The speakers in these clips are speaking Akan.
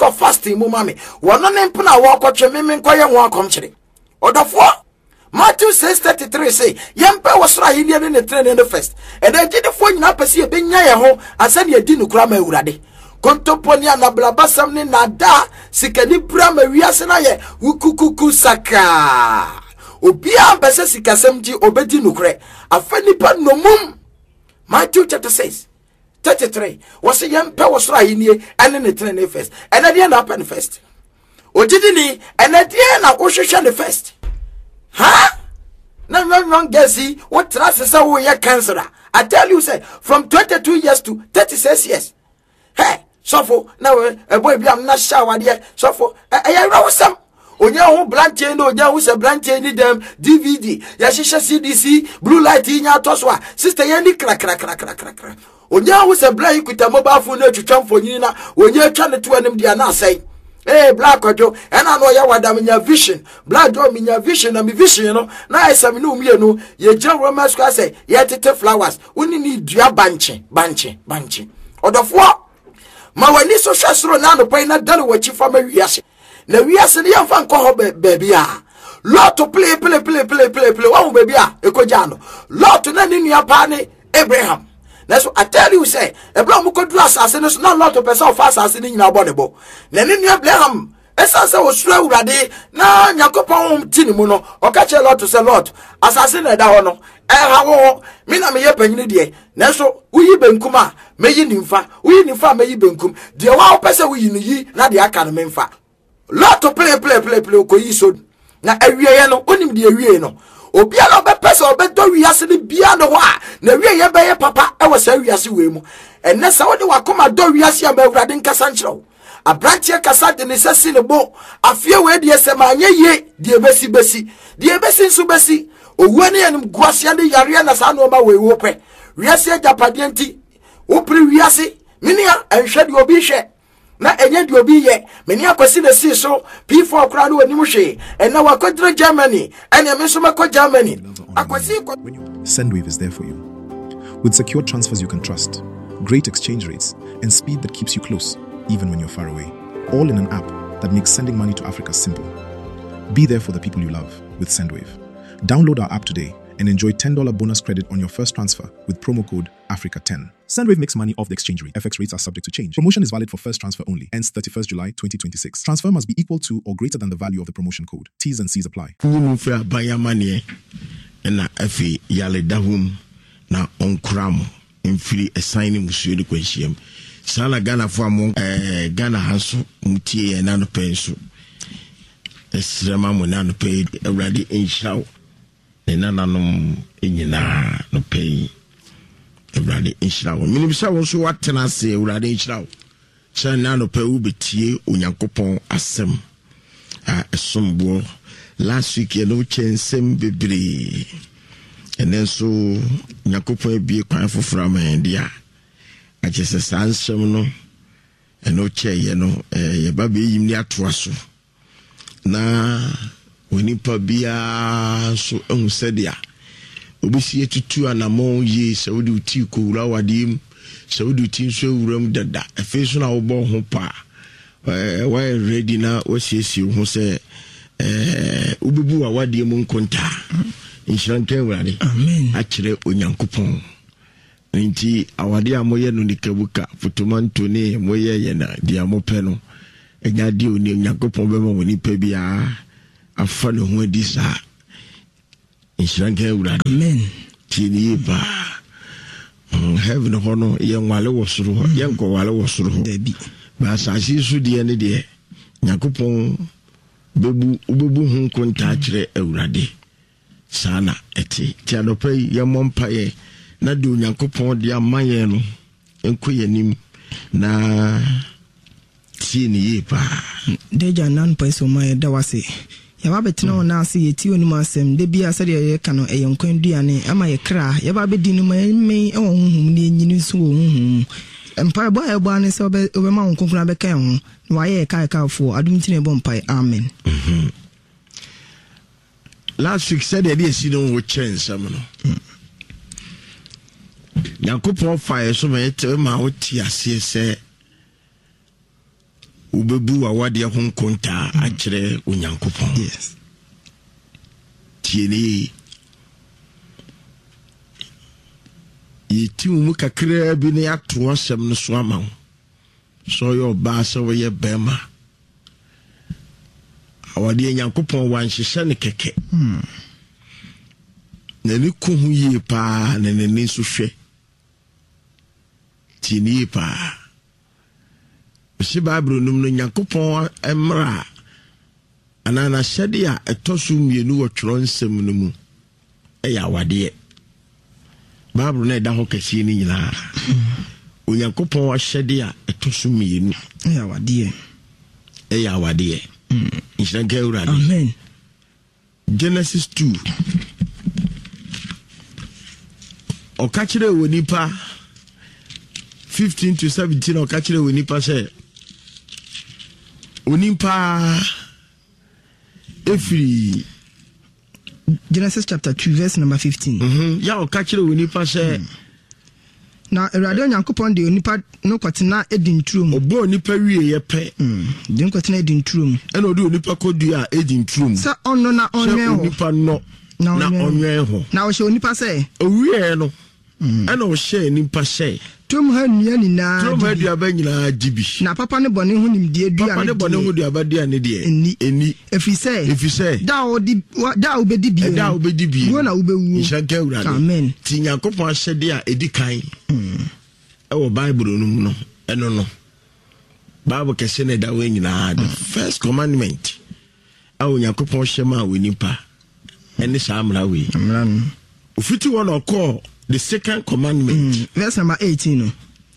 ko fasting mu mame wono ne mpona wo akotwe meme nkoye ho akomkyere odofo Matthew 6:33 say yempe wosoro ahini ne trene ne first and then did fo nyina pese e benya ye ho asa ne adi nukura ma ewurade kontoponi anablabasam ne nada sikani brama wiase na ye wukukuku saka obia pese sikasem ji obedi nukure afani pa nomum Matthew chapter 6:33 was yempe wosoro ahini ene ne trene first and then na happen first ojidini and then na ohwehwe ne first huh? No, Gessi, what trust is a way cancer? I tell you, say, from 22 years to 36 years. Hey, so for now, a boy, I'm not shower yet. So for I wrote some. Onya who blanche no, onya who's a blanche need them DVD. Yashisha CDC, blue light in your toswa. Sister Yanni crack. Onya who's a blank with a mobile phone to jump for Nina. When you're trying to them, they are not saying. Hey, black ojo, and I know ya wada minya vision. Black do minya vision and mi vision, you know. Na esa mi no mi no. Ye John Romans kwa say, ye tete flowers. Uni ni dua banche. Odofo. Ma wani so hwesoro na no pai na dane wachi fa ma wiase. Na wiase ne yamfa nko ho baby a. Lot to play. Wa baby a ekoja no. Lot na ni nua pa ne Abraham. That's what I tell you, say, a blow could do assassin is not lot of person fast as in your body. Then in your blame, as I was slow ready, now Yakopon Tinimuno, or catch a lot to say lot, assassin at Dahono, how Mina may happen in the Naso, we ben kuma, may you nimfa, we nimfa may you benkum, the wow person we in ye, not the academy fa. Lot to play, coiso. Now every year, only the area. Obiara be pese obedo wiase ne bia no wa na wie ye be papa e wasa wiase we mu enne sa wode wakoma do wiase am awurade nkasa nkyerɛw abrantie kasa de ne sesi ne bo afie we de esema anye ye de besi nso besi owuo ne yanim guase ne yare na sa no ma we wo pɛ wiase japade nti wo pri wiase minia enhwe de obi hwɛ na enye de obi ye meni akwasi na si so P4 kra no anim hwe and na wakodre Germany and ya meso mako Germany akwasi. Sendwave is there for you with secure transfers you can trust, great exchange rates, and speed that keeps you close even when you're far away, all in an app that makes sending money to Africa simple. Be there for the people you love with Sendwave. Download our app today and enjoy $10 bonus credit on your first transfer with promo code Africa10. Sendwave makes money off the exchange rate. FX rates are subject to change. Promotion is valid for first transfer only. Ends 31st July 2026. Transfer must be equal to or greater than the value of the promotion code. T's and C's apply. Na afi yale dahum na onkram mfiri assign musuo de kwanhyiam sala Ghana fo am Ghana hanso mutie na no penso esrama mo na no pay awrade enhiraw na nanom enyina no pay awrade enhiraw minibisa wo so watena se awrade enhiraw sha na no pay ubetie onyankopon asem esombo. Last week, you know, Chensem Bibri, and then so Yakopo be crying for from India. I just a sans seminal, and no chair, you know, a baby in the atwasu. Na when you pabia so unsedia, we see it to 2 and a more years, so do tea cool our dim, so do tea so room that a face on our born hopa. Why ready now, what says you who say? Ububu awadi mu nkonta inshanke wurade amen akire onyankopon nti awade amoye no nikabuka fotomanto ne moye ye na dia mopɛ no enya di oni onyankopon be mo ni pa bia afa no ho adi sa inshanke wurade amen tini ba heaven hono ye nwale wo soro ye nko wale wo soro dabi ba asasi su die ne de nyankopon Bebu hun konta kire awurade sana eti ti adopai ye mompaye na de onyankopon de amaye no enkoye nim na ti ni yepa deja nan paiso maye da wase ya ba betina wona ase yeti onima asem de bia se de ye ka no eyenkwan duane ama ye kra ya ba bedi no me e won hunhum ne nyini so won hunhum empire boy e boane se obe ma won konkuna be kan ho na ye kai fo adum tine bo mpai amen. Last week said that yes, you don't watch chance some no. Yankopon fire so me tell ma oti ase say ubebu awade ho nkonta akyerɛ onyankopɔn. Yes. Tieni yeti mu kakra bi ne ato asɛm no so ama wo. So yo ba so we bema. Awade nyankopɔn wanhyehyɛ ne kɛkɛ. Na ne ko hu yie pa na ne ne so hwɛ. Tieni pa. Si Bible num no nyankopɔn emra anana hyɛde a ɛtɔso mmienu wɔ twerɛ nsɛm no mu ɛyɛ awade. Bible na ɛda hɔ kɛseɛ ne nyinaa. Onyankopɔn ahyɛde a ɛtɔso mmienu ɛyɛ awade. ɛyɛ awade. Nhyira urade. Amen. Genesis 2. Ɔka kyerɛ wɔ nipa 15 to 17 ɔka kyerɛ wɔ nipa sɛ onimpa efiri Genesis chapter 2 verse number 15. Ya ɔka kyerɛ wɔ nipa sɛ na Awurade Onyankopɔn de onipa no kwatena edi nturom. Ɔbɔ onipa wie yɛ pɛ. De kwatena edi nturom. Ɛna ɔde onipa kɔdua a edi nturom. Sɛ ɔno na ɔnwɛn ho. Onipa no na ɔnwɛn ho. Na ɔhyɛ onipa sɛ owie no. Ɛna ɔhyɛ nipa sɛ Tom ha nnua nyinaa. Tom ha duaba nyinaa dibi. Na papa ne bɔne ho nimdie dua ne. Papa ne bɔne ho duaba dia ne die. Eni. Efisɛ. Da obedi bi. Da obedi bi. Wo na ubewu. Nhyɛnka Awurade. Amen. Ti Nyankopɔn ahyɛde a edi kan. Ɛwɔ Bible no mu no. Ɛno no. Bible kɛse ne da wɔ nyinaa. The first commandment. Ɛwɔ Nyankopɔn hyɛ ma wɔ nipa. Ɛne saa amra wei. Amra no. Ofiti wɔ na ɔkɔ the second commandment. Verse number 18 no.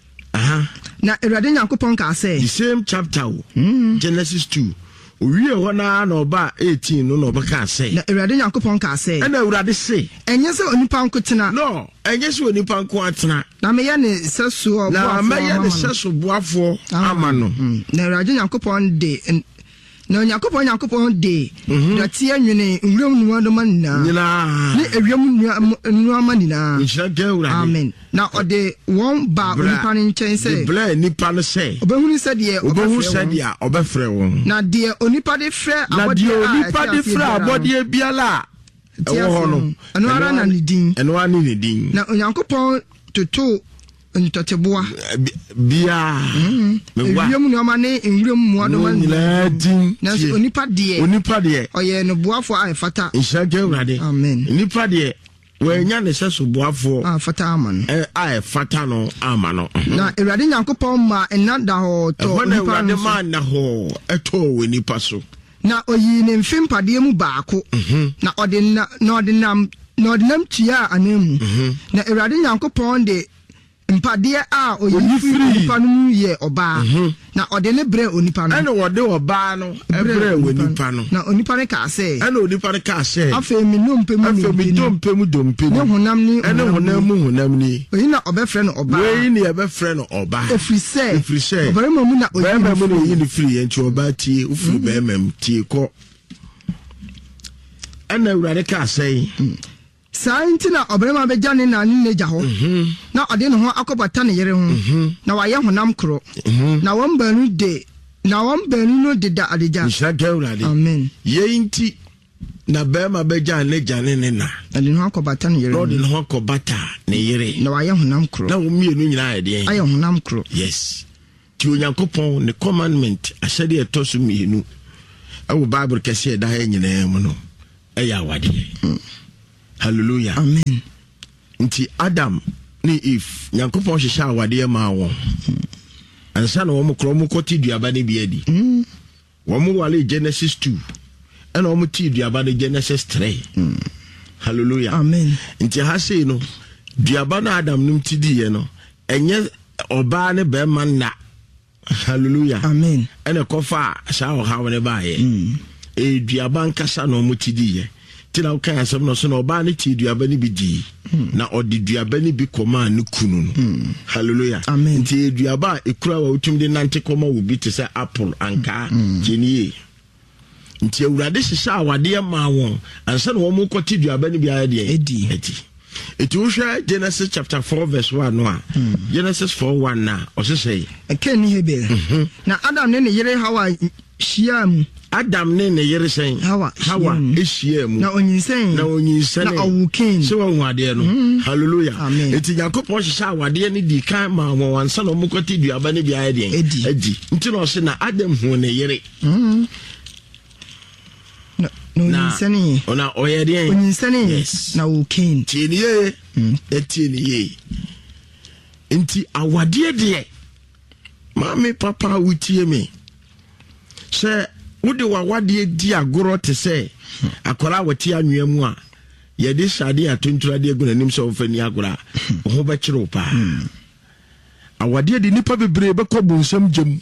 Na Awurade Nyankopɔn ka sɛ the same chapter Genesis 2. Owie hɔ na ɔba 18 no na ɔbɛka sɛ na Awurade Nyankopɔn ka sɛ ɛna Awurade se ɛnyɛ sɛ onipa nko tena. No, ɛnyɛ sɛ onipa nko atena. Na meyɛ ne sɛso na meyɛ ne sɛso boafoɔ ama no. Na Awurade Nyankopɔn de na Nyankopɔn de dɔte anwene nwuram nuadoma nyinaa ne ewiem nuama nyinaa. Amen. Na ɔde wɔn ba onipa ne nkyɛn sɛ bla nipa no sɛ obehunu sɛ deɛ ɔbɛfrɛ wɔn. Na deɛ onipa de frɛ abɔdeɛ biala ɛwɔ hɔ no ɛno ara na ne din. Na Onyankopɔn toto ntɔteboa bia ewiem nuama ne nwuram muadoma nyinaa din. Na onipa deɛ ɔyɛ no boafo a ɛfata. Nhyɛnka Awurade. Amen. Nipa deɛ wɔanya ne sɛ so boafoɔ a fata ama no a ɛfata no ama no. Na Awurade Nyankopɔn ma ɛna da hɔ tɔ nipa no ma na hɔ ɛtɔ wɔ nipa so. Na oyi ne mfe mpadeɛ mu baako na ɔde nam tua anamu. Na Awurade Nyankopɔn de mpadeɛ a oyi firi nipa no mu yɛ ɔbaa. Na ɔde ne brɛ onipa no. Ɛna wɔde ɔbaa no ɛbrɛ wɔ nipa no. Na onipa no ka sɛ ɛna onipa no ka sɛ afei mi dompe mu dompe ne honam ni oyi na ɔbɛfrɛ no ɔbaa. Oyi ne ɛbɛfrɛ no ɔbaa. Efiri sɛ ɔbɛrima mu na oyi ne firi yɛn nti ɔbaa tie ufiri bɛrima mu tie kɔ. Ɛna Awurade ka sɛ saa nti na ɔbɛrima bɛgya ne na ne gya hɔ na ɔde ne ho akɔbata ne yere ho na wayɛ honam koro na wɔn baanu no deda adagya. Nhyira Awurade. Amen. Yɛn nti na bɛrima bɛgya ne gya ne na ɔde ne ho akɔbata ne yere ho ɔde ne ho akɔbata ne yere na wayɛ honam koro na wɔn mmienu nyinaa yɛ deɛ ayɛ honam koro. Yes. Ti Onyankopɔn ne commandment ahyɛde ɛtɔ so mmienu ɛwɔ Bible kɛse ɛda ha nyinaa mu no ɛyɛ awadeɛ. Hallelujah. Amen. Nti Adam ni Eve Nyankopɔn hyehyɛ awadeɛ ma wɔn. Ansa na wɔn kro wɔn kɔti duaba ne bi adi. Wɔn wale Genesis 2 ɛna wɔn ti duaba ne Genesis 3. Hallelujah. Amen. Nti ha sei no duaba na Adam nim ti di ye no ɛnyɛ ɔbaa ne bɛrima na. Hallelujah. Amen. Ɛna kɔfa saa ɔhaw ne baayɛ. Duaba nkasa na wɔn ti di ye. Tina ukan asem no so na oba ne ti duaba ne bi di na odi duaba ne bi koma ne kunu no. Hallelujah. Amen. Nti duaba ekura wa utum de nante koma wo bi te se apple anka genie. Nti Awurade hyehyɛ awade ma won ansa na wo mo kwati duaba ne bi ayɛ de edi. It will share Genesis chapter 4 verse 1 no. Genesis 4:1 na o se say. Ken ni Hebel. Na Adam ne yere Hawa hyiam. Adam ne yere sen. Hawa hyiam. Na onyinsɛn. Na awuken. So wa ade no. Hallelujah. Amen. Eti Yakobon hyehyɛ awade ne di kan ma wansa no mukoti duaba ne bia ade. Edi. Nti no se na Adam hu ne yere. No insane. Ona oyede. Insane. Yes. Na awuken. Tieniye. Etieniye. Nti awade de. Mami papa wutie me. Se wode wawade di agoro te se akola wati anwea mu a ye de sade atontura de egu nanim se wo fani agora ho be kire pa awade de nipa bebre be ko bonsam gem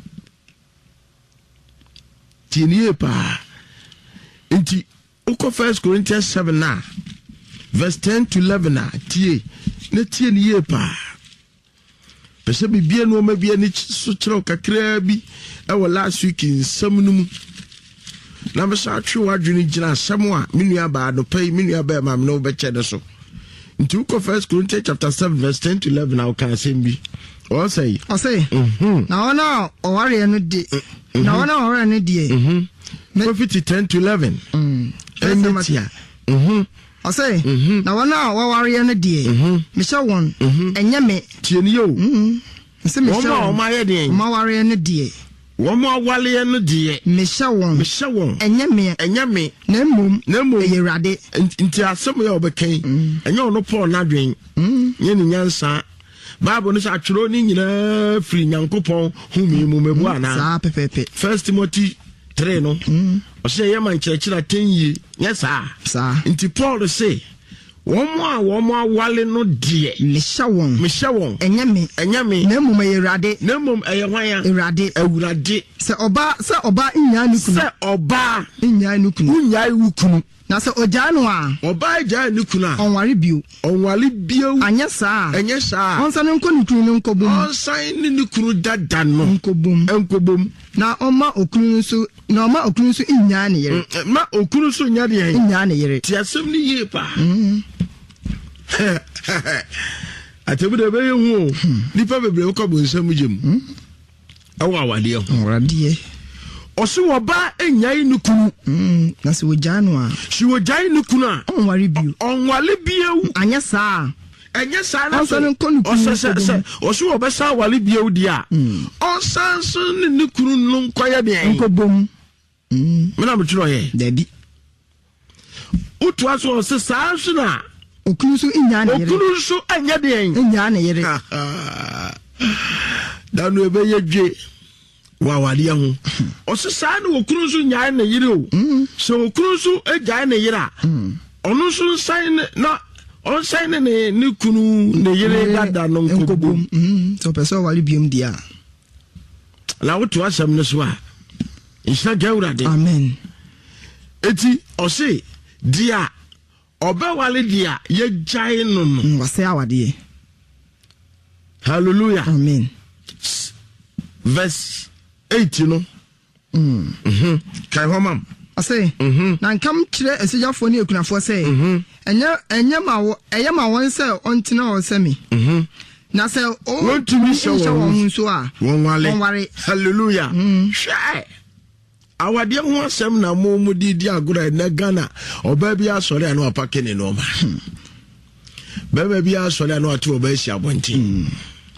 tinie pa nti uko 1 Corinthians 7 na verse 10 to 11 na tie na tie ni ye pa pese bibia no ma bia ni so kire kakra bi e wo last week in samnum na be sa twe wadwene gina samwa menua ba do pay menua ba ma no be che de so nti uko 1 Corinthians chapter 7 verse 10 to 11 now can say bi o say na ona o ware no de na ona o ware no de prophet 10 to 11 emetia I say, now one warrior in a dear. Michelle one, and yame, Tienio. Michelle, my idea, my warrior in a dear. One more wally and a dear. Michelle one, and yame, Nemo, ye rade, into somewhere of a cane, and you're no poor nadring. Yen yansa. Bible is actually free young coupon whom you move. First Timothy. Treno. O say ya man church na 10 years. Yes sir. Inti Paul say one more wale no die. Misha won. Enyame. Nemu me erade. Nemu eyewanya. Ewurade. Se oba nya nukunu. Se oba nya nukunu. Unya wukunu. Na se oja no a. Oba eja nukunu a. Onware bio. Anya sa. Onsa ne nko nukunu nkobom. Onsa ne nukunu dada no. Nkobom. Na oma okunu nso nya ne yere. Ma okunu nso nya de yen. Nya ne yere. Ti asem ni ye pa. Atebu de be hu. Nipa bebre ko bo nsam gem. Awa awade ho. Awade. Osi wo ba enyai nukunu. Na se wo janu a. Si wo jai nukunu a. Onware bio. Anya sa. Enye sa na so. Osi wo be sa wale bio di a. Onsan so ne nukunu no nkoya de en. Nkobom. Mena mturo ye. Dabi. Utu aso se sa so na. Okunu so nya ne yere. Okunu so anya de en. Nya ne yere. Danu ebe ye dwe. Wa wale ho. Osi sa na okunu so nya ne yere o. So okunu so eja ne yere a. Onu so sign na on sign ne kunu ne yere dada no nkobom. So person wale biom dia. La utu asam ne so a. Insha gawrade. Amen. Eti osi dia oba wale dia ye jai no. Wase awade. Hallelujah. Amen. Verse 8 you know. Kai homam. I say, na come kire esejafo ne ekunafo say, enya won say ontina o semi. Na say o want to be so so a. Won wale. Hallelujah. Hwe. Awade ho asem na mo di agora na Ghana. Oba bia sori anu apake ne no ma. Baba bia sori anu atu oba esi abonti.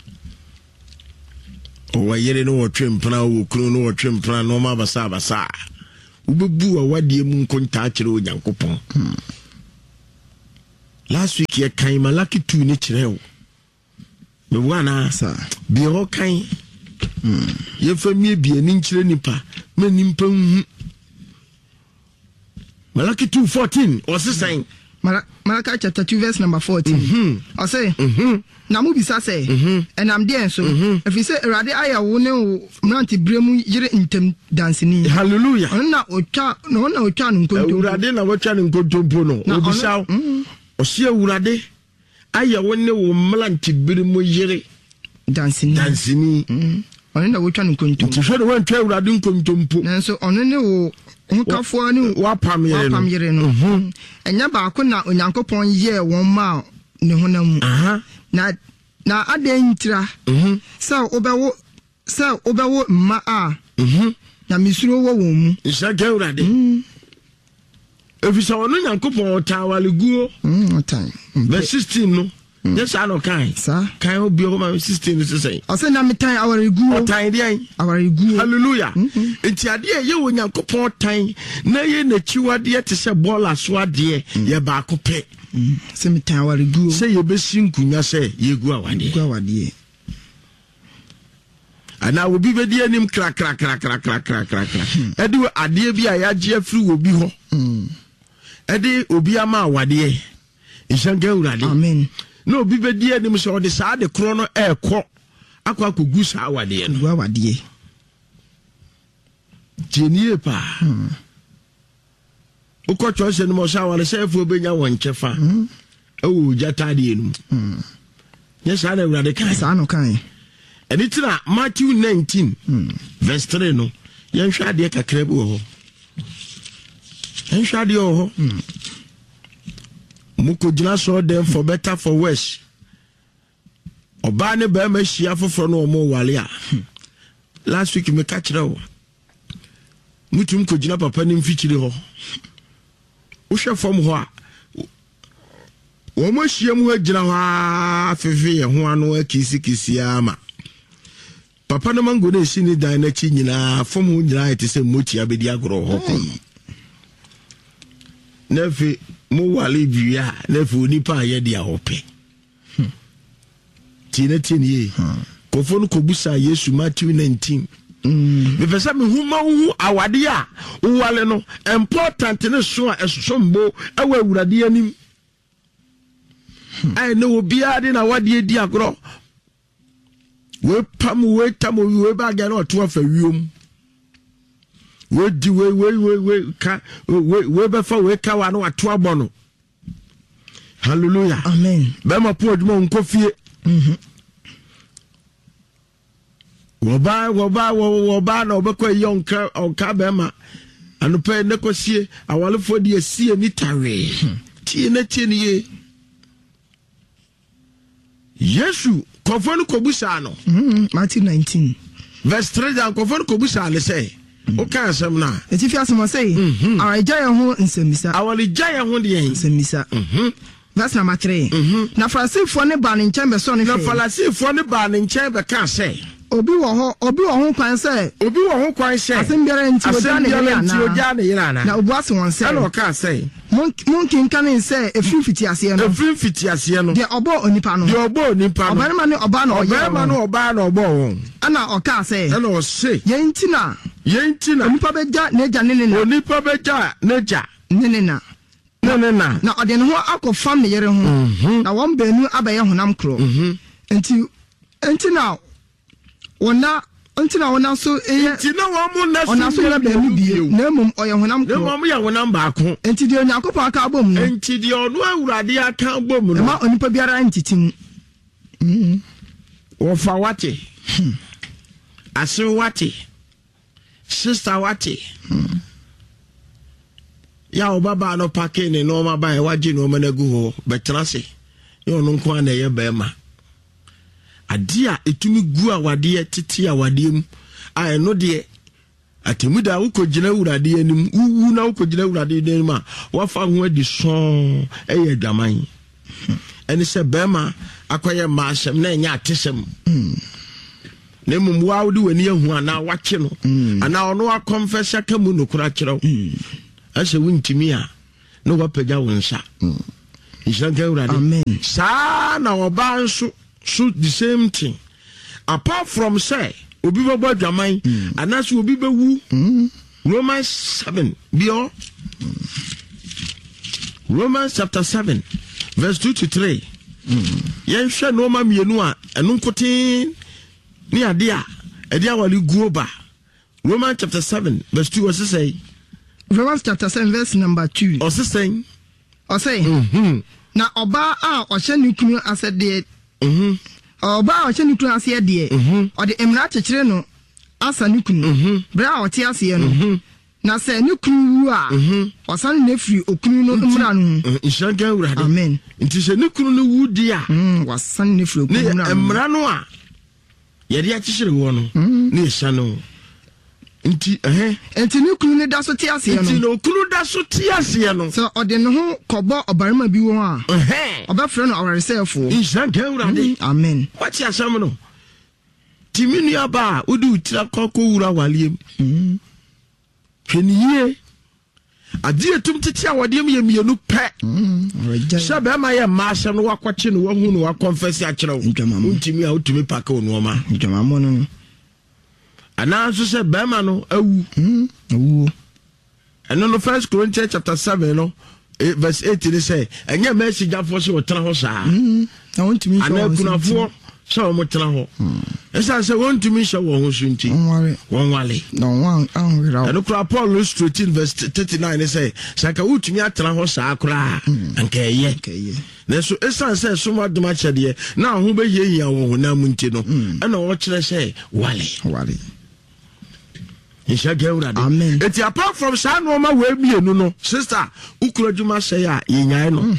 O yere no otwempra o kunu no otwempra no ma basa. Ubebu awade mu nkonta akire onyankopon. Last week ye kan Malaki 2 ni kire o. Me wana sa bi ho kan. Ye famie bi ani nkire nipa, me nimpa hu. Malaki 2:14 or saying Malachi chapter 2 verse number 14. I say, na mu bisa say, and I'm there so. If you say Rade aya wo ne mranti bremu yire intem dancing. Hallelujah. Na otwa no nkonto. Rade na watwa nkonto no. Obisa o se Rade aya wo ne wo mranti bremu yire dancing. ɔno na wotwa no kontom nti hwɛ de wantwa awurade nkontompo nanso ɔno ne wo nkafoɔ ne wapam yere no ɛnya baako na onyankopɔn yɛɛ wɔn ma ne honam mu na adan ntira sɛ wobɛwo mma a na misuro wɔ wɔn mu nhyɛ ka awurade efisɛ ɔno nyankopɔn ɔtaa waleguo verse 16 no yes I know kind obi o ma 16 is say ɔsɛ na metan awareguo ɔtan deɛ awareguo hallelujah enti ade ye wo nyankopɔn tan na ye na chiwade te sɛ ball aso ade ye ba ko pɛ sɛ metan awareguo sɛ ye besi nkunya sɛ ye gu awade ana obi bedi anim kra edi ade bi a yagye afiri obi ho edi obi ama awade ishanka urade amen no obi bedi anim sɛ ɔde saa de kro no ɛkɔ akɔgu saa awade no awade tienie pa ukɔ twɔse no mo sɛ awale sɛ afo benya wɔn kyɛfa ɛwɔ jata de enum nyɛ saa na urade kan saa no kan ɛni tira Matthew 19 verse 3 no yɛnhwɛ adeɛ kakra bi wɔ hɔ yɛnhwɛ adeɛ wɔ hɔ muko gyina so dem for better for worse oba ne ba ma hia foforo no omo wale a last week me ka kire wo mutum ko gyina papa ne mfikyire ho wo hwɛ fam ho a wo mo hia mu gyina ho afefe ye ho ano akisi ama papa no mango ne si ni dan na chi nyina fam ho nyina ete se moti abedi agoro ho ko nefe mo wale bia nefe onipa ye dia hope tinie kofo no kobusa Yesu Matthew 19 me pesa me huma hu awade a wale no important ne so a esombo awa awurade anim ai ne obi ade na wade di agoro we pam we tam we ba ga na to afa wiom we di we ka we be fa we ka wa no ato abono hallelujah amen be ma po adwuma nkofie woba na obekọ yonka onka be ma anope ne kosie awalefo de asie ni tare tie ye Yesu kofo no kobusa no Matthew 19 verse 3 dan kofo no kobusa le say o kan asem na eti fi asem say awagya ye ho nsemmisa awagya ye ho de nsemmisa verse number 3 na Farisifo ne ba ne nkyɛn bɛ so ne na Farisifo ne ba ne nkyɛn bɛ ka say obi wɔ ho kwan sɛ asɛm biara nti ogya ne yere ana na obu ase wɔn sɛ ɛna ɔka sɛ monkinka ne sɛ ɛfiri fiti aseɛ no deɛ ɔbɔ onipa no ɔbarima ne ɔbaa na ɔbɔ wɔn ɛna ɔka sɛ ɛna ɔse yɛnti na onipa bɛgya n'agya ne nena na ɔde ne ho akɔfam ne yere ho na wɔn baanu abɛyɛ honam koro nti na wona so ntina wo mo na so na ba mu bie na mum oyɛ honam kro na mum yɛ honam baako enti de Onyankopɔn aka abom no enti de ɔno awurade aka abom no ma onipa biara ntitim wo fa wate ase wate sister wate ya obaba no pake ne no ma ba e waje no ma na gu ho betena se ye ɔno nko ana ye ba ma adia etumi gu awade tete awade mu a eno de atemuda ukogina urade anim wu na ukogina urade anim a wafa ho adi so eye adwaman ene se bema akoye maasem na enya atesem ne mumwa wudi wani ahu ana wache no ana ono akonfesa kamu no kura kyerɛw ase wuntimi a no wapagya wonsa inshanka urade amen sa na oba nso so the same thing apart from say obi bobo adwaman anaso obi bewu Romans 7 bio Romans chapter 7 verse 2 to 3 yen hwe no ma mienu a eno nkotin ni ade a ade awale guoba Romans chapter 7 verse 2 was say Romans chapter 7 verse number 2 o say na oba a ohye ne kunu asede Oba o che ni kunu ase de o de emra chechire no asa ni kunu bra o te ase no na se ni kunu wu a osan na firi okunu no mra no inshanka urade amen nti se ni kunu no wu dia wasan na firi okunu no emra no a ye de achire wo no na ehya no nti ni kunu ne da so te ase no nti no kunu da so te ase no so o de no ho kobo obarima bi wo a oba frɛ no awaresefo inshanka urade amen wati asam no timini aba udi utira kokko wura waliem hweniye adi etum tete awodiem ye mienu pɛ sɛ be ma ye maasɛ no wakɔkye no wahu no wakonfess akyerɛ wo untimi a utumi paka wo no ma ntwamamo no ana so sɛ be ma no awu ɛno no 1 Corinthians chapter 7 no verse 8 ni sɛ ɛnyɛ mercy jafo so wotena ho saa na wontimi ana kunafo so mo tena ho esa se wontumi hye wo ho sunti won wale no wan anwira and kura Paul 13 verse 39 say saka wutumi atena ho saa kura anka ye na so esa se so mo adoma kyede na ho be yehia wo ho na munti no na wo kyerɛ sɛ wale Insha Urade. Amen. Eti apart from sa no ma we mienu no sister ukura dwuma sɛ ya yenyae no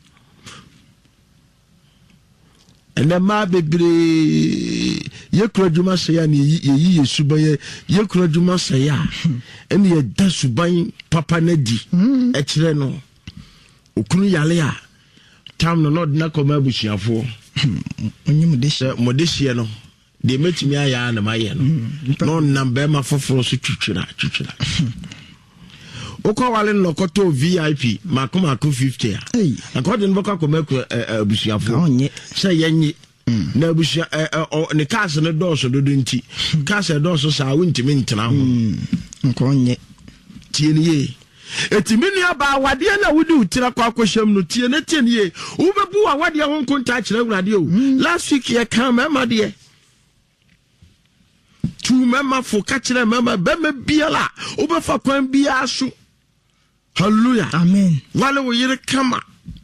ene ma bebre ye kura dwuma sɛ ya ne yi yesuban ye kura dwuma sɛ ya ene ye da suban papa na di e kire no okunu yale a tam no na koma abusuafo onyim de hye no de metimi aya na maye no number ma foforo so twitwira okọ wale no koto VIP makoma ko 50 a according to bakoma ko abusuafo onye se yenye na abusua ne case ne dọọso dodo nti case dọọso sa wontimi ntena ho nkonye tie ne ye etimini aba wade na wudi utira kwa akohyam no tie ne ye ubebu wa wade ho nkonta kyerɛ Awurade o last week ye kan mama de tu mama fo ka kyerɛ mama bema biala ubefa kwan bia so hallelujah amen wale wo yire kama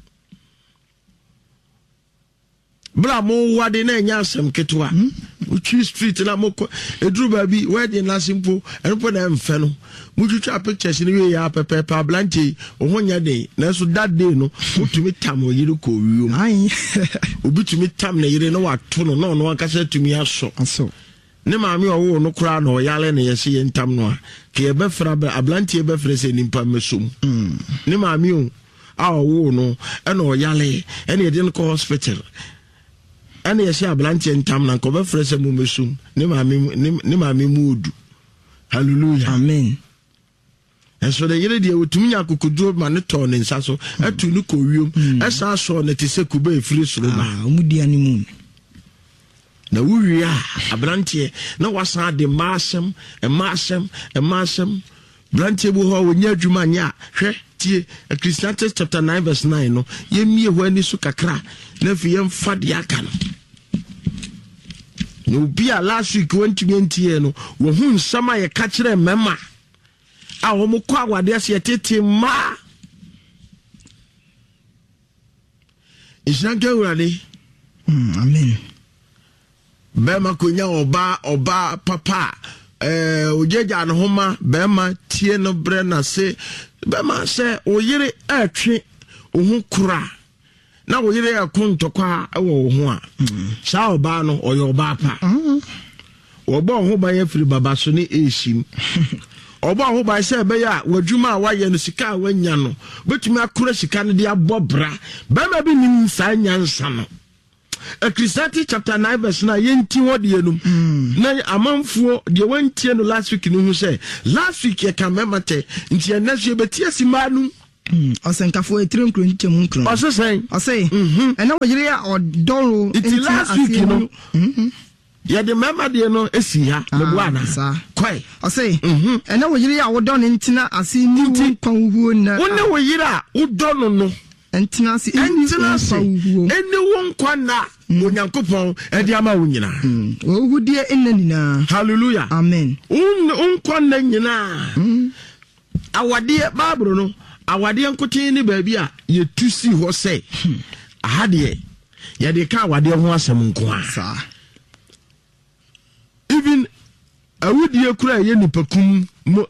bra mo wade na nya asem ketwa uchi street na mo eduru ba bi wede na simpo enpo na mfe no mutwitwa pictures ni we ya pepe blanche ohonya de na so that day no utumi tam yire ko wiom ai obitumi tam na yire no wato no no akasa tumi aso ne maami owo no kura no yale ne yesi yentam no a ke be fra ablanche be fra se nimpa mesum ne maami o a owo no e no yale e ne de no hospital ane yesi ablanche ntam na ko be fra se mu mesum ne maami mudu hallelujah amen eso de yire de otumi nya kokoduro ma ne to ne nsa so atu ne ko wiom esa so ne te se kuba efiri soro ma omudi animu na wuria abrantie na wasan de masem brantie bo ho wonya adwuma nya hwe tie Ecclesiastes chapter 9 verse 9 no yemie ho ani so kakra na fi yem fade aka no bi a last week wontumentie no wo hu nsama ye ka kire mema a wo mo kwa awade ase tete ma Inshanka Urade amen bema konya oba papa ojeja no homa bema tie no bre na se bema se oyire atwe ohun kura na oyire akontokwa ewo ho a sha oba no oyo oba pa oba ho ba ya firi baba so ne eshim oba ho ba se be ya wadwuma a waye no sika wanya no betumi akura sika no de abobra bema bi nim sa nyansa no Ecclesiastes chapter 9 verse 9 yenti wodi enum na amanfuo de wantie no last week no hu say last week ye kan memate nti enaso ye betie simanu osenkafo etire nkro nchemu nkro osesen osei ena wojire ya odoro nti last week no ye de mema de no esi ha le buana kwai osei ena wojire ya wodon ntina ase ni kwan huo na wonne woyire a wodon no entina si ene won kwana onyankopon edi ama wo nyina ohudie enanina hallelujah amen kwana nyina awade babro no awade nkotin ni baabi a yetusi ho sei ahade ya de ka awade ho asɛm nko a sa even awudie kura ye nipakum no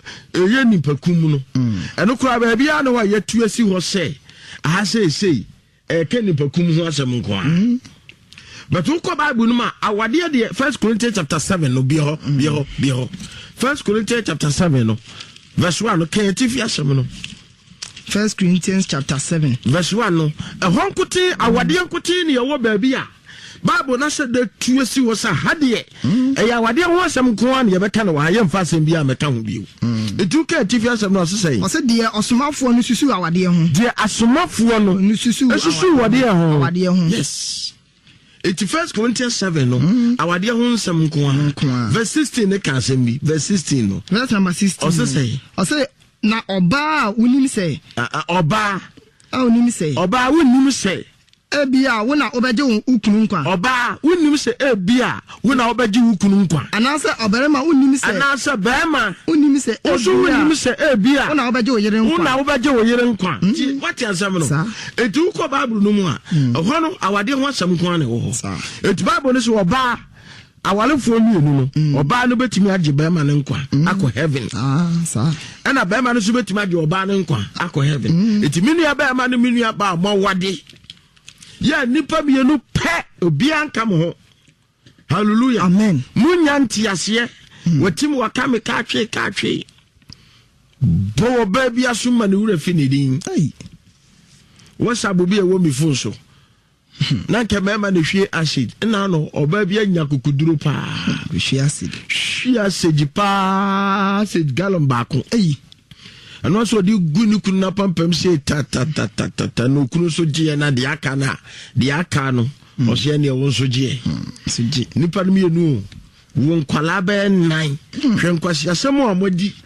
eno kura ba bia na wa yetu asi ho se aha sei ke nipakum ho asɛm nko a but ukọ Bible no ma awade de 1 Corinthians chapter 7 no bi ho 1 Corinthians chapter 7 no verse 1 no kan ti fi asɛm no 1 Corinthians chapter 7 verse 1 no ehon kuti awade nkuti ne yewo ba bia Bible na said the two si was a hadie ya awade ho asɛm ko an ye beka na wa ye mfa asɛm bia meka ho bio etuka ti fi asɛm no so say o se de osomafo no susu awade ho de asomafo no susu awade ho yes. 1 Corinthians 7 no awade ho nsɛm nko a verse 16 ne ka asɛm bi verse 16 no verse number 16 o se na oba unim say oba unim say oba unim say ebia wo na obeje ukunu nkwa oba unim say ebia wo na obeje ukunu nkwa anase oberema unim say anase berema unim say unim say ebia wo na obeje oyere nkwa wo na obeje oyere nkwa what asɛm no etu ko Bible no mu a ho no awade ho asɛm nkwa ne wo ho etu Bible no so oba awalefo mienu no oba no betimi agye berema ne nkwa akọ heaven sa ana berema no so betimi agye oba ne nkwa akọ heaven eti minua berema no minua ba mo wade ya nipa mienu pe obi anka mo ho hallelujah amen munya ntiase watim wakame ka twe bo ba bia so ma ne wura fi ne din wasabu bi e wo mi fun so na ke mema ne hwie acid na no oba bia nya kokuduro pa hwie acid pa acid gallon baako and also the gunu kuna pampam say ta no kunu so je na de aka no o se ne won so je nipa no mienu won kwala ba 9 hwenkwasi asem o amodi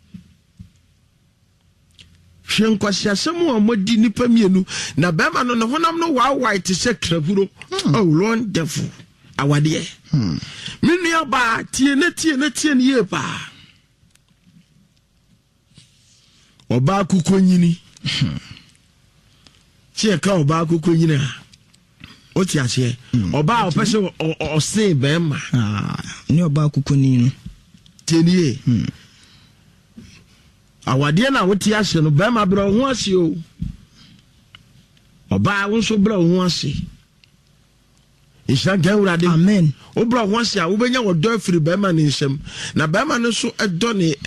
nipa mienu na bema no ne honam no wa white se kraburo oh wonderful awade menu ba tie ne ye pa oba akuko nyini tie ka oba akuko nyini a o ti ase oba opese o se bema ni oba akuko nyini tenie awade na wo ti ase no bema bra ho ase o oba wo so bra ho ase isha gawrade amen o bra ho ase a wo benya wo do afiri bema ne nsem na bema no so edo ne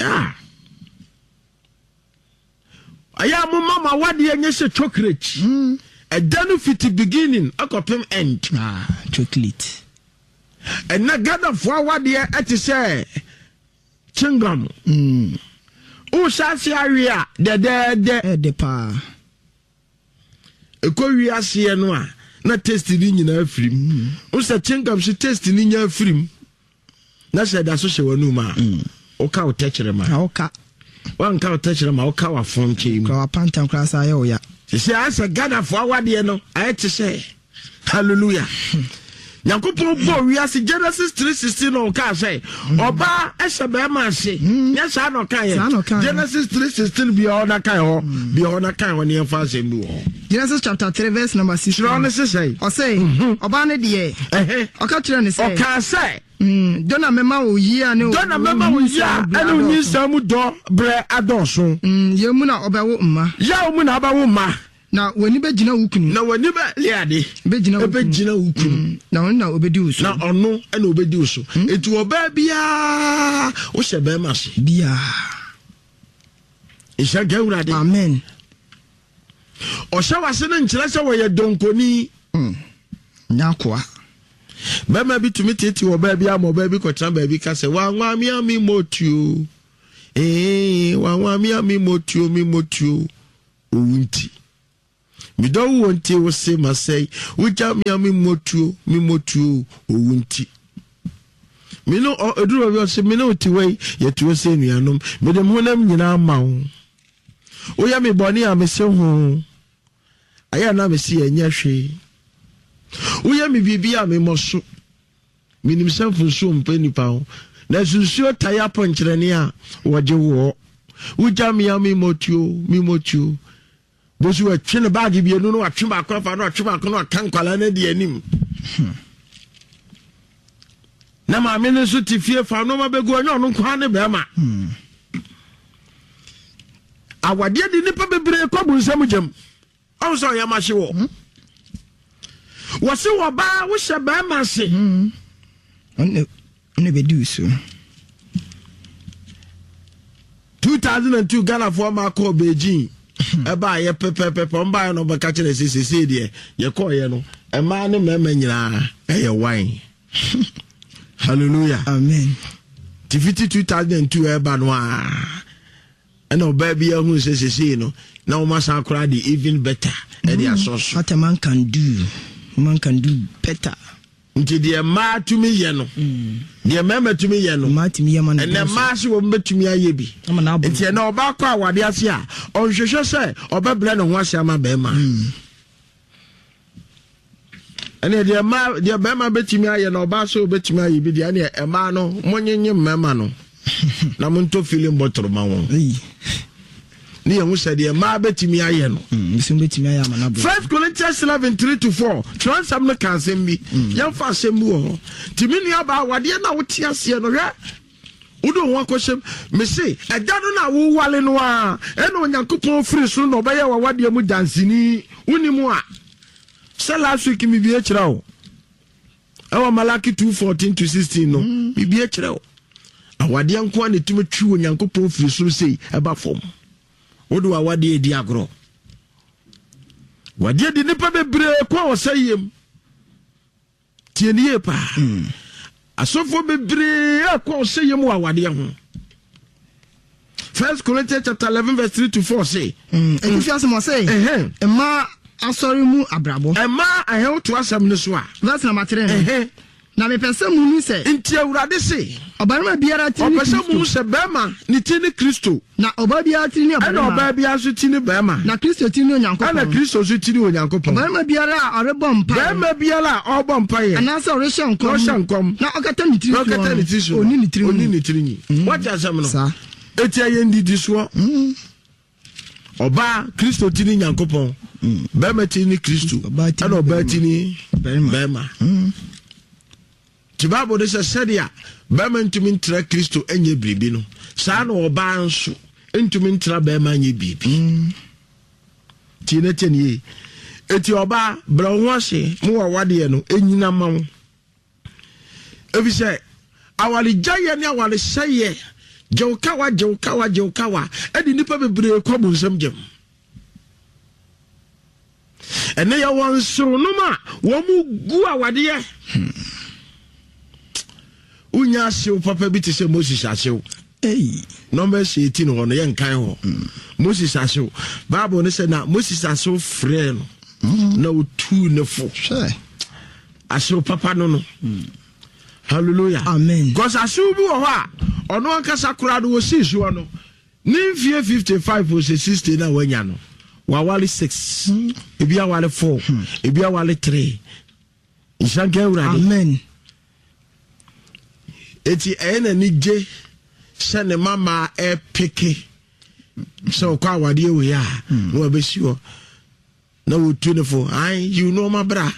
aya mo mama wade enye se chocolate edanu fit beginning akopem end chocolate na gada fo wade eti se chingam o sase awia de pa ekowi ase no a na taste ni nyina afrim o se chingam se taste ni nya afrim na se da so hye wanu ma o ka o techere ma o ka wan ka o techere ma o ka wa fonche mu ka pantam krasa ye o ya se asa gada fo awade no ayete se hallelujah Yankopon bo wiase Genesis 3:16 no ka say oba esebe ma se nya sa no kan ye Genesis 3:16 bi ona kan ho ne emfa asem bi ho Genesis chapter 3 verse number 6 no say o say oba ne de o ka kire ne say o ka say dona mema wo yi ane onyi samu do bre adonso ye mu na obawo mma ya mu na abawo mma na wani be gina wukunu na wani be liade be gina wukunu na wani na obedi uso na ono na obedi uso etu oba bia wo hye be ma se bia isha gawrade amen o hye wase ne nkyere se wo ye donkoni nyakoa bema bi tumi tete oba bia mo oba bi kwotran ba bi ka se wa nwa mi motuo wa nwa mi motuo owunti mi do wonte wo se masai uja mi motuo owunti mi no eduro bi o se mi no ti wei ye ti wo se nuanom mi de mo nam nyina ma wo ya mi boni a me se ho aya na me se enya hwe wo ya mi bibia me moso minim sanfu so mpani pa ho na susuo taya ponkyerene a woje wo uja mi motuo bosu wa twene bag bi enu no atwe ba akwa fa no atwe ba akwa no aka nkwala na di anim na ma me no so tifie fa no ma begu onyo no kwa ne be ma awade di nipa bebre ko bu nsam jam o so ya ma hye wo wo se wo ba wo hye ba ma se on be do so 2002 Ghana for ma call Beijing eba ye pepe mba no baka kire sese de ye call ye no e ma ne mema nyina e ye wine hallelujah amen tifiti 2002 eba no a and oba bia hu sese no na o ma san kra di even better e dia soso what a man can do better nti de ma tumi ye no de mema tumi ye no ma tumi ye man and the mass wo betumi aye bi nti na oba kwa awade ase a onhwehwe se oba bre no ho ase ama be ma ene de be ma betumi aye na oba so betumi aye bi de ene e ma no monyenye mema no na monto feeling botoro ma won ni ye hu se de ma betumi aye no bisun betumi aye ama na bo 1 Corinthians 11:3-4 transam no kan sem bi yan fa sem wo timini aba awade na wote ase no hwe udo ho akosem me se eda no na wo wale no a ena onyankopon firi so no obaye wawade mu dansini unimu a se last week mi bi e kira o ewa Malaki 2:14-16 no mi bi e kira o awade anko a ne tumi twi onyankopon firi so sei eba fom wodo awade edi agro wade di nipa bebre kwa osayem tienie pa asofo bebre kwa osayem wa wade ho 1 Corinthians chapter 11:3-4 say if you ask me say ma asori mu abrabo ma ahe to asam ne so a verse number 3 na me pese mu ni se nti awurade se obarima biara tini Kristo o pese mu se bema ni tini Kristo na oba biara tini obarima na oba biara so tini bema na Kristo tini onyankopon na Kristo so tini onyankopon obarima biara a orebo mpa bema biara a obo mpa ye ana so reshankom na okata ni tiri oni ni tiri what asam no eti aye ndidi so oba Kristo tini onyankopon bema tini Kristo na oba tini bema Tibabo de sadia bema ntumi ntra Kristo enye bribi no saa na oba nso ntumi ntra bema enye bibi tine tenie eti oba bra ho ase mo wawade no enyina mawo ebi se awale jaye ne awale seye jewkawa edi nipa bebre kwabu nsam gem ene ya won soro no ma wo mu gu awade ye unya asew papa bi te se Moses asew number 18 ho no ye nkan ho Moses asew Bible ne se na Moses asew frɛ no na otu ne fo asew papa no hallelujah amen because asew bi wo ho a ono ankasa kura do wo si so no ni mfie 55 or 60 na wanya no wa wale 6 ebi awale 4 ebi awale 3 ishanke urade amen eti ena ni je se ne mama peke so kwa wade we ya no abesi ho na wo tunefo you know my bra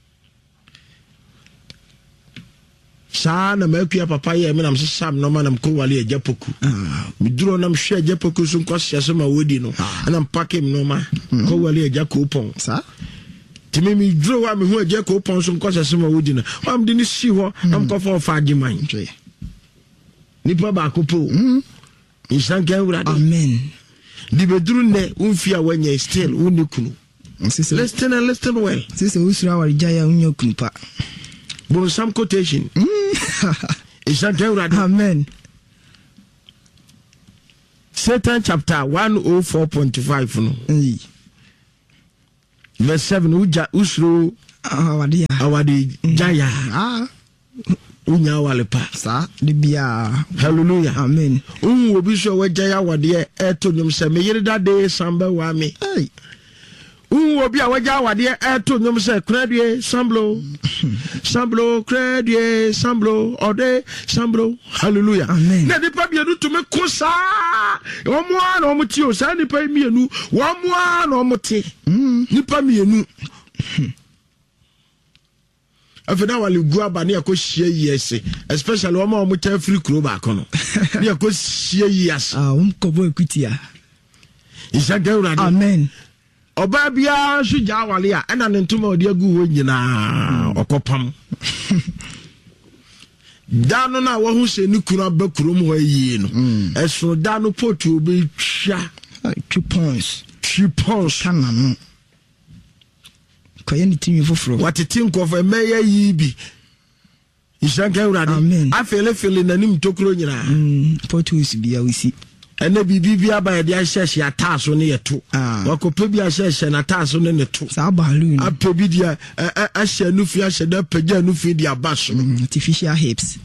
sa na makuya papa ye me nam sesam no manam ko wale ajapoku mi duro nam hwe ajapoku so nko hye so ma wodi no na mpake mi no ma ko wale ajakopon sa timi mi duro wa mi hu ajakopon so nko hye so ma wodi no am di ni si ho nam ko fa fa agiman nipa ba kopo insanke urade amen di beduru ne unfi a wanya still unikunu listen well sisi usura wa jaya unyo kunpa bon some quotation insanke urade amen Satan chapter 104.5 no verse 7 uja usro awade jaya unya wale pa sa dibia hallelujah amen obi so wajaya wade eto nyum se me yire dade samba wa me Obi a waja awade to nyom se kradie samblo kradie samblo ode samblo hallelujah na nipa bienu to me kosa omo na omo ti o sa nipa mienu omo na omo te nipa mienu afena wale gua ba ne akohie yese especially omo ta free kro ba kono ne akohie yese kobo ekutia isa gawra amen Oba bia suja awale a na ne ntoma odi agu ho nyina okopam dano na wo hu se ni kura ba kurom ho yi no eso dano potu obe twa 2 pounds kana no koye ni timi foforo watete nkofo emeya yi bi ishanka urade afele nanim tokro nyina potu bia wisi ene bibia ba de ahyehyɛ ataso ne yeto wakope bi ahyehyɛ na ataso ne neto sa balu apebi dia ahye nufi ahye da pagya nufi dia abaso artificial hips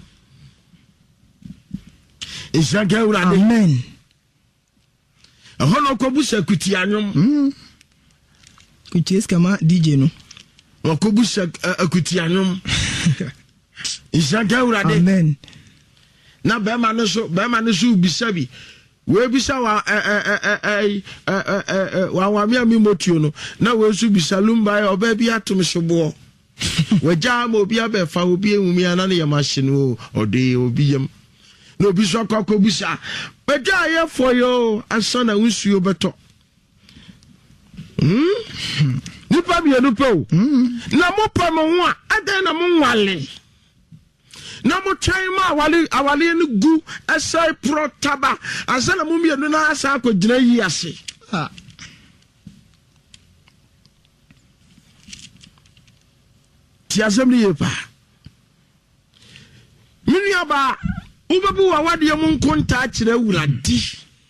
ishanka urade amen ahono kobusa kutianyom kuties kama DJ no wakobusa akutianyom ishanka urade amen na bema ne so bisabi we bisa wa mi motio no na we su bisa lumba oba bi atom sobo waja ma obi abefa obi enwumi ana ne yamahye no ode obi yam na obi so akọ bisa beja ye for yo ansa na unsuo beto nipa bi enu pe o na mo pa mo ho a adan na mo nwale na mo chaima awale ni gu asai pro taba asana mo mienu na asa akogina yi ase ti asem ni yepa mini aba ubebu awade mu nkonta akire awuradi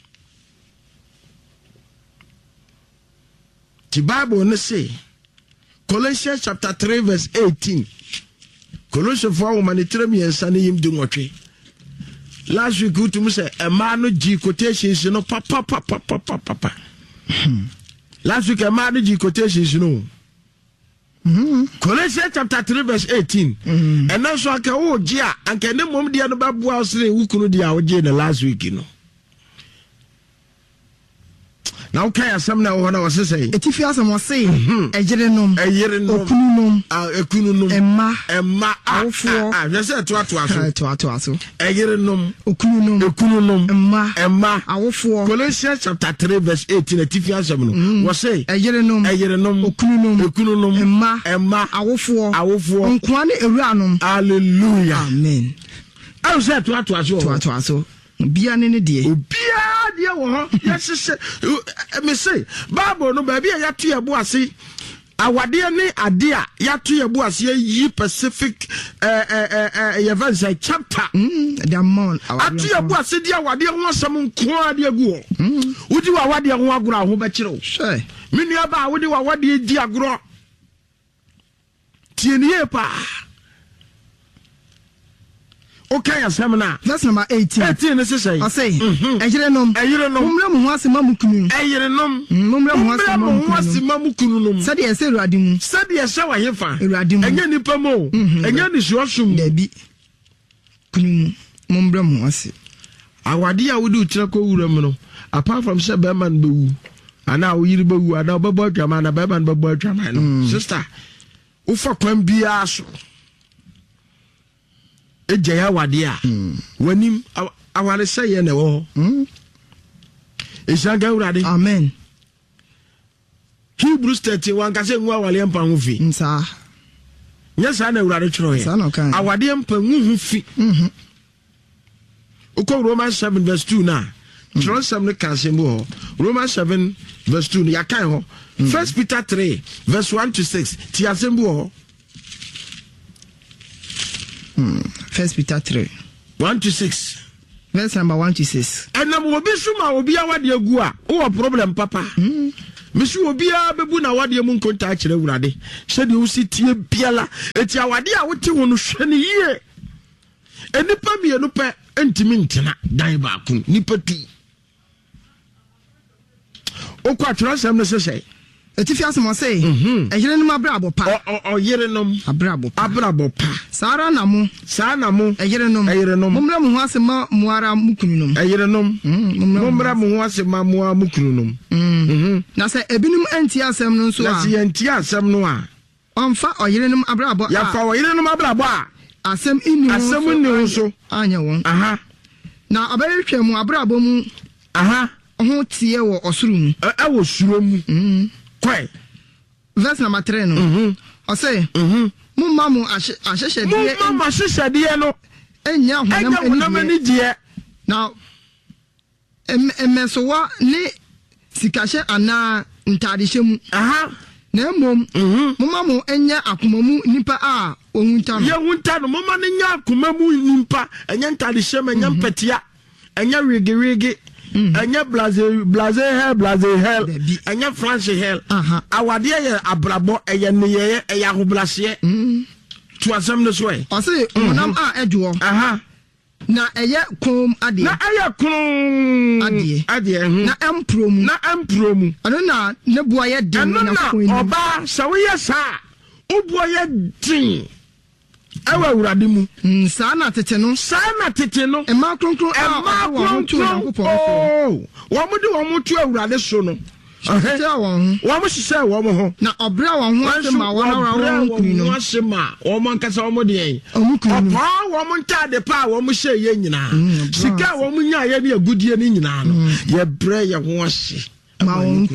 ti Bible ne say Colossians chapter 3 verse 18 Colossians 4 woman itremi ensane yim du nwotwe last week utum say a man no G quotations no papa last week a man no G quotations no Colossians chapter 3 verse 18 and now so aka o G a anka ne mom dia no babu asre wukunu dia o G na last week no na okay asem na wo na wo sesey etifi asem wo say ejerenom okununum emma awofo je say to aso ejerenom okununum emma awofo Colossians chapter 3 verse 18 etifi asem no wo say ejerenom okununum emma awofo nkoa ne ewuranom hallelujah amen I say to aso bia ne die bia die wo ho yes me say Bible no ba bia ya to yebo ase awade ne ade a ya to yebo ase yi Pacific events chapter the amount atu yebo ase dia awade ho asem nko ade agu wudi wa awade ho agoro ho be kire o sure menu aba wudi wa awade di agoro tienie pa okay asemna that's number 18 ne say I say ejerenom mumra mu asema mukunu eyerenom mumra mu asema mukunu sade ese urade mu sade ese wa hefa urade mu enya nipa mo enya ni suosum dabi kunu mumra mu ase awade a wudi utira ko wuram no apart from say be man bewu ana wo yiri bewu ana obebo adwama na be man bebo adwama no sister ufa kwan bia so ejaya wade a wanim awale seye ne wo eshaga urade amen Hebrews 31 kase nwa awale mpa ho fi nsa nyesa na urade twero ye awade mpa hu fi uko Romans 7 verse 2 na twero sam ne kase mo Romans 7 verse 2 ya kan ho 1 Peter 3 verse 1 to 6 ti asembu ho 1 Peter 3 1 to 6 verse number 1 to 6 enam obi suma obi awade agu a wo problem papa misu obi a bebu na awade mu nkonta akire wurade hwede wo sitie biala eti awade a wote wo no hwene yie enipa mienu pe entimi ntena dan ba kun nipa tu okwa twasam no sesey etifi asemo say ehire no abrabo pa oyere nom abrabo pa sara na mo ehire nom mumra mu ho asema muara mukunum ehire nom mumra mu ho asema muara mukunum na say ebinum anti asem no so na say anti asem no a onfa oyere no abrabo ya fa oyere no abrabo a asem inni so anya won na abayehwe mu abrabo mu ho tie wo osuru mu wo suro mu kwai verse number 3 no o say mumma mu ahyehyede no enya honam ani die na emesowa ne sikahye ana ntadehye mu na mom mumma mu enya akomamu nipa a ohunta no ye hunta no mumma ne nya akomamu nipa enya ntadehye ma enya mpatia enya wigi enya blaze hell enya France hell awade ye abrabo eye neye eye ahoblase to asem no so e o say onam a edwo na eye kom ade na empromu ano na ne bua ye den na koini oba sawe sa ubua ye din awa urade mu sa na tete no e ma kronkron wo tu Yankopon wo mu de wo mu tu awurade so no wo mu hye wo mu ho na obra wo ho asema wo na wo kunu no asema wo man kasa wo mu de yen opa wo mu ntade pa wo mu hye ye nyina sika wo mu nya ye ne agudie ne nyina no ye bre ye ho hye ma wo